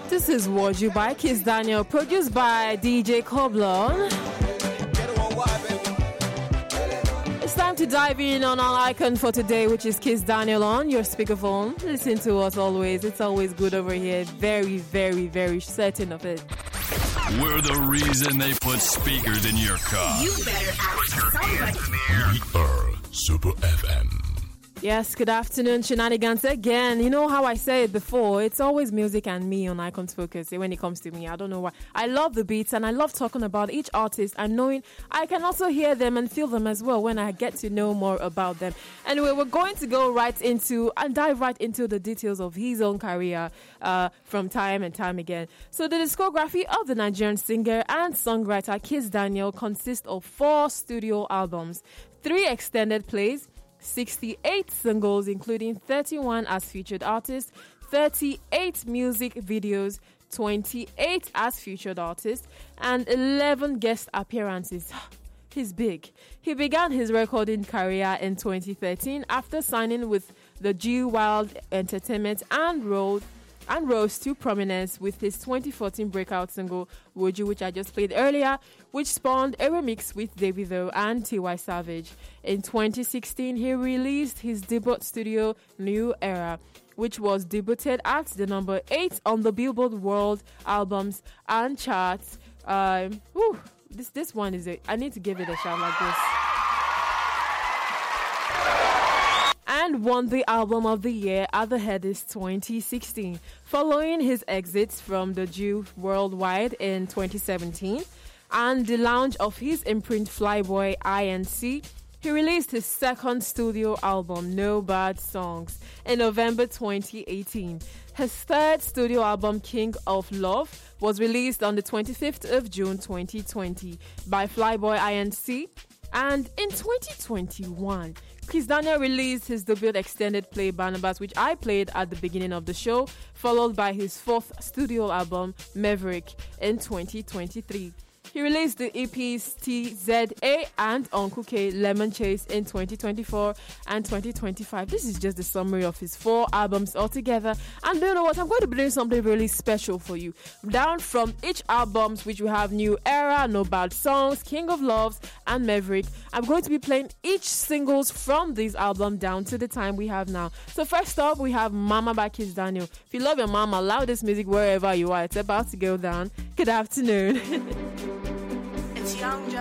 This is Waju by Kiss Daniel, produced by DJ Coblon. It's time to dive in on our icon for today, which is Kiss Daniel on your speakerphone. Listen to us always. It's always good over here. Very, very, very certain of it. We're the reason they put speakers in your car. You better ask somebody. We are Super FM. Yes, good afternoon, shenanigans again. You know how I said it before, it's always music and me on Icons Focus when it comes to me. I don't know why. I love the beats and I love talking about each artist and knowing I can also hear them and feel them as well when I get to know more about them. Anyway, we're going to go right into and dive right into the details of his own career from time and time again. So the discography of the Nigerian singer and songwriter Kiss Daniel consists of 4 studio albums, 3 extended plays, 68 singles, including 31 as featured artist, 38 music videos, 28 as featured artist, and 11 guest appearances. He's big. He began his recording career in 2013 after signing with the G Wild Entertainment and rose to prominence with his 2014 breakout single Woju, which I just played earlier, which spawned a remix with Davido and T.Y. Savage. In 2016, he released his debut studio New Era, which was debuted at the number 8 on the Billboard World Albums and Charts. This one is I need to give it a shout like this. And won the Album of the Year at the Headies 2016. Following his exits from the Jew Worldwide in 2017 and the launch of his imprint Flyboy INC, he released his second studio album, No Bad Songs, in November 2018. His third studio album, King of Love, was released on the 25th of June 2020 by Flyboy INC. And in 2021, Kiss Daniel released his debut extended play Barnabas, which I played at the beginning of the show, followed by his 4th studio album Maverick in 2023. He released the EPs TZA and Uncle K Lemon Chase in 2024 and 2025. This is just the summary of his 4 albums altogether. And you know what? I'm going to be doing something really special for you. Down from each albums, which we have New Era, No Bad Songs, King of Loves, and Maverick, I'm going to be playing each singles from this album down to the time we have now. So first up, we have Mama by Kiss Daniel. If you love your mama, allow this music wherever you are. It's about to go down. Good afternoon. It's Young